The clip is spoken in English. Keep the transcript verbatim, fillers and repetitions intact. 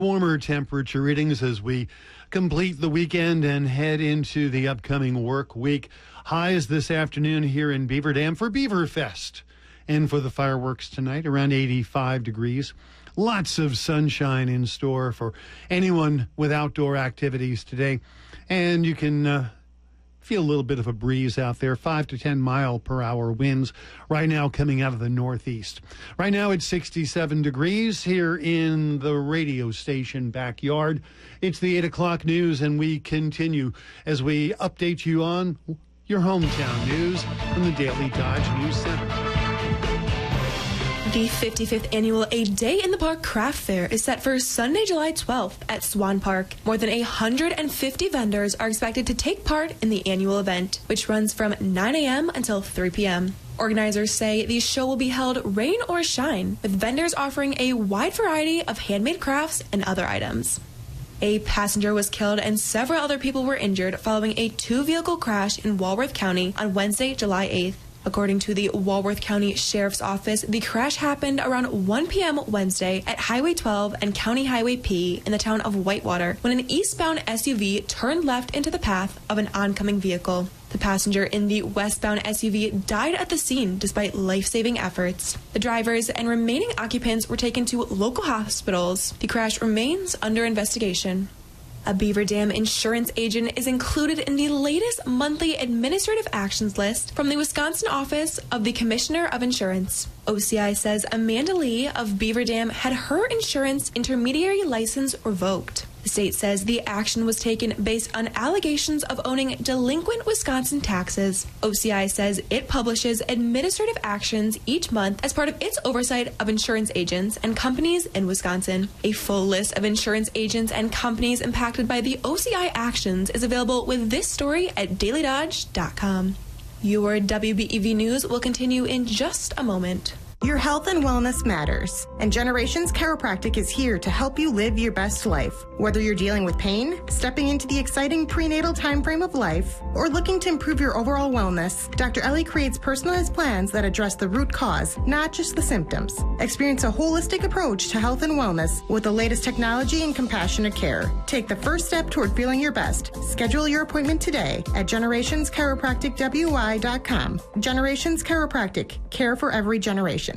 Warmer temperature readings as we complete the weekend and head into the upcoming work week. Highs this afternoon here in Beaver Dam for Beaver Fest and for the fireworks tonight, around eighty-five degrees. Lots of sunshine in store for anyone with outdoor activities today. And you can uh, feel a little bit of a breeze out there, five to ten mile per hour winds right now coming out of the northeast. Right now it's sixty-seven degrees here in the radio station backyard. It's the eight o'clock news, and we continue as we update you on your hometown news from the Daily Dodge News Center. The fifty-fifth annual A Day in the Park Craft Fair is set for Sunday, July twelfth at Swan Park. More than one hundred fifty vendors are expected to take part in the annual event, which runs from nine a.m. until three p.m. Organizers say the show will be held rain or shine, with vendors offering a wide variety of handmade crafts and other items. A passenger was killed and several other people were injured following a two-vehicle crash in Walworth County on Wednesday, July eighth. According to the Walworth County Sheriff's Office, the crash happened around one p.m. Wednesday at Highway twelve and County Highway P in the town of Whitewater when an eastbound S U V turned left into the path of an oncoming vehicle. The passenger in the westbound S U V died at the scene despite life-saving efforts. The drivers and remaining occupants were taken to local hospitals. The crash remains under investigation. A Beaver Dam insurance agent is included in the latest monthly administrative actions list from the Wisconsin Office of the Commissioner of Insurance. O C I says Amanda Lee of Beaver Dam had her insurance intermediary license revoked. The state says the action was taken based on allegations of owning delinquent Wisconsin taxes. O C I says it publishes administrative actions each month as part of its oversight of insurance agents and companies in Wisconsin. A full list of insurance agents and companies impacted by the O C I actions is available with this story at daily dodge dot com. Your W B E V News will continue in just a moment. Your health and wellness matters, and Generations Chiropractic is here to help you live your best life. Whether you're dealing with pain, stepping into the exciting prenatal time frame of life, or looking to improve your overall wellness, Doctor Ellie creates personalized plans that address the root cause, not just the symptoms. Experience a holistic approach to health and wellness with the latest technology and compassionate care. Take the first step toward feeling your best. Schedule your appointment today at generations chiropractic w i dot com. Generations Chiropractic, care for every generation.